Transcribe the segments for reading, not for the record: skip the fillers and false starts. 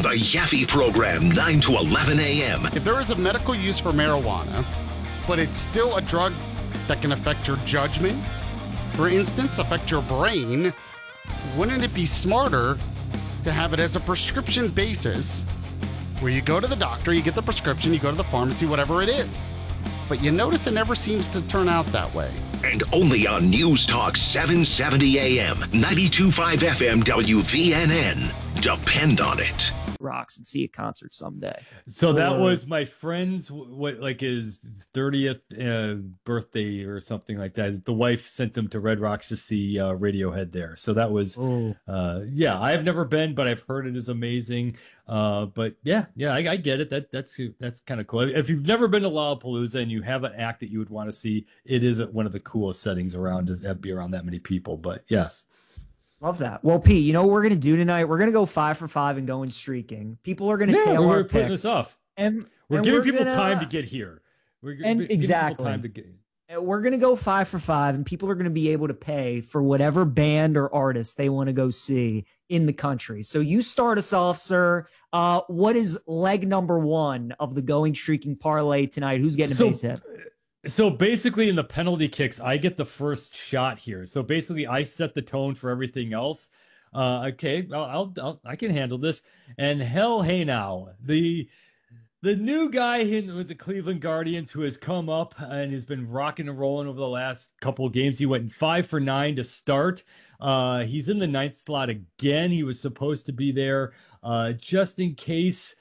The Yaffe Program, 9 to 11 a.m. If there is a medical use for marijuana, but it's still a drug that can affect your judgment, for instance, affect your brain, wouldn't it be smarter to have it as a prescription basis where you go to the doctor, you get the prescription, you go to the pharmacy, whatever it is. But you notice it never seems to turn out that way. And only on News Talk 770 AM, 92.5 FM WVNN. Depend on it. Rocks and see a concert someday. So that was my friend's, his 30th birthday or something like that. The wife sent him to Red Rocks to see Radiohead there. So that was, I have never been, but I've heard it is amazing. But I get it. That's kind of cool. If you've never been to Lollapalooza and you have an act that you would want to see, it is one of the coolest settings around to be around that many people. But yes. Love that. Well, Pete, you know what we're going to do tonight? We're going to go 5 for 5 and going streaking. People are going to tail our putting picks. this off. And we're giving people time to get here. We're giving people time to get. We're going to go 5 for 5, and people are going to be able to pay for whatever band or artist they want to go see in the country. So you start us off, sir. What is leg number 1 of the going streaking parlay tonight? Who's getting a base hit? So basically in the penalty kicks, I get the first shot here. So basically I set the tone for everything else. Okay, I can handle this. And hell, hey now, the new guy with the Cleveland Guardians who has come up and has been rocking and rolling over the last couple of games. He went 5 for 9 to start. He's in the 9th slot again. He was supposed to be there just in case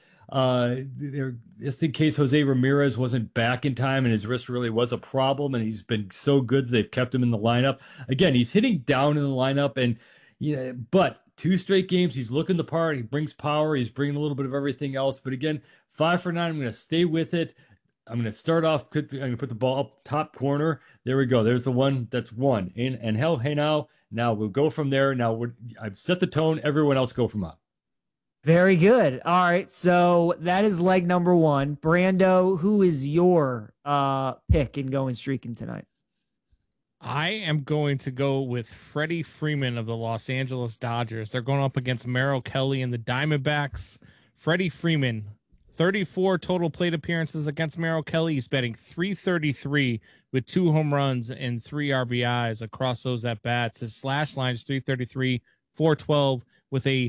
Jose Ramirez wasn't back in time and his wrist really was a problem, and he's been so good they've kept him in the lineup. Again, he's hitting down in the lineup, and but 2 straight games, he's looking the part. He brings power. He's bringing a little bit of everything else. But again, 5 for 9. I'm going to stay with it. I'm going to start off. I'm going to put the ball up top corner. There we go. There's the one. That's 1. And hell, hey now we'll go from there. Now I've set the tone. Everyone else go from up. Very good. All right, so that is leg number 1. Brando, who is your pick in going streaking tonight? I am going to go with Freddie Freeman of the Los Angeles Dodgers. They're going up against Merrill Kelly and the Diamondbacks. Freddie Freeman, 34 total plate appearances against Merrill Kelly. He's batting .333 with 2 home runs and 3 RBIs across those at-bats. His slash line is .333, .412 with a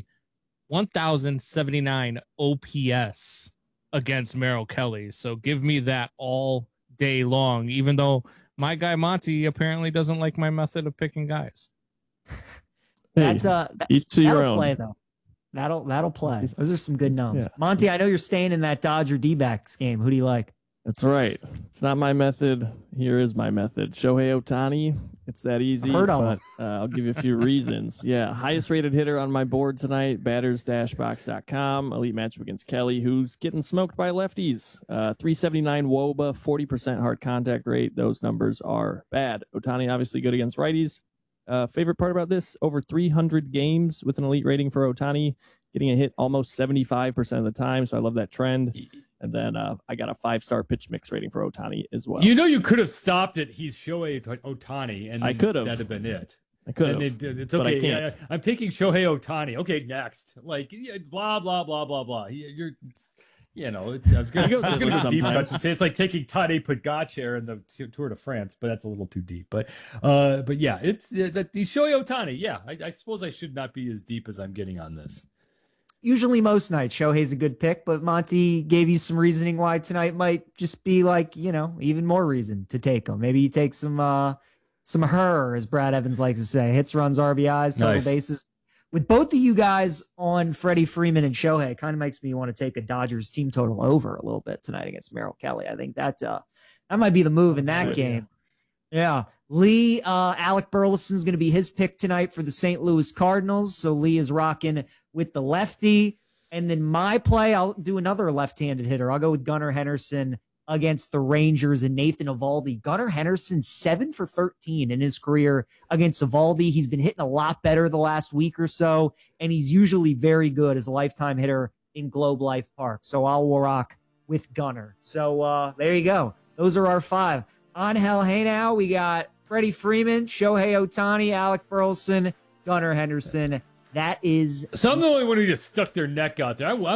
1,079 OPS against Merrill Kelly. So give me that all day long, even though my guy Monty apparently doesn't like my method of picking guys. That's each to your own. Play though. That'll play. Those are some good numbers. Yeah. Monty, I know you're staying in that Dodger D-backs game. Who do you like? That's right. It's not my method. Here is my method. Shohei Ohtani. It's that easy. But I'll give you a few reasons. Yeah, highest rated hitter on my board tonight, batters-box.com. Elite matchup against Kelly, who's getting smoked by lefties. 379 WOBA, 40% hard contact rate. Those numbers are bad. Ohtani obviously good against righties. Favorite part about this, over 300 games with an elite rating for Ohtani, getting a hit almost 75% of the time. So I love that trend. And then I got a 5-star pitch mix rating for Ohtani as well. You could have stopped it. He's Shohei Ohtani, and I could have. That'd have been it. I could have. It's okay. But I can't. I'm taking Shohei Ohtani. Okay, next. Blah blah blah blah blah. I was going to go deep cuts and say it's like taking Tadej Pogacar in the Tour de France, but that's a little too deep. But yeah, it's the Shohei Ohtani. Yeah, I suppose I should not be as deep as I'm getting on this. Usually most nights Shohei's a good pick, but Monty gave you some reasoning why tonight might just be even more reason to take him. Maybe you take some her, as Brad Evans likes to say, hits, runs, RBIs, total bases. With both of you guys on Freddie Freeman and Shohei, it kind of makes me want to take a Dodgers team total over a little bit tonight against Merrill Kelly. I think that might be the move in that game. Yeah. Lee, Alec Burleson's going to be his pick tonight for the St. Louis Cardinals. So Lee is rocking with the lefty. And then my play, I'll do another left-handed hitter. I'll go with Gunnar Henderson against the Rangers and Nathan Eovaldi. Gunnar Henderson, 7 for 13 in his career against Eovaldi. He's been hitting a lot better the last week or so, and he's usually very good as a lifetime hitter in Globe Life Park. So I'll rock with Gunnar. So there you go. Those are our 5. On Hell Hey Now, we got Freddie Freeman, Shohei Ohtani, Alec Burleson, Gunnar Henderson. That is... So I'm the only one who just stuck their neck out there.